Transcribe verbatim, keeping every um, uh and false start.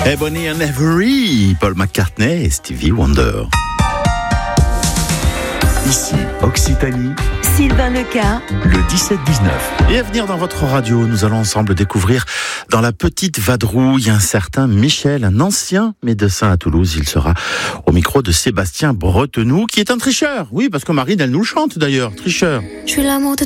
Ebony and Ivory, Paul McCartney et Stevie Wonder. Ici, Occitanie, Sylvain Leca, le dix-sept dix-neuf. Et à venir dans votre radio, nous allons ensemble découvrir dans la petite vadrouille un certain Michel, un ancien médecin à Toulouse. Il sera au micro de Sébastien Bretenoux, qui est un tricheur. Oui, parce que Marine, elle nous le chante d'ailleurs, tricheur. Je suis l'amour de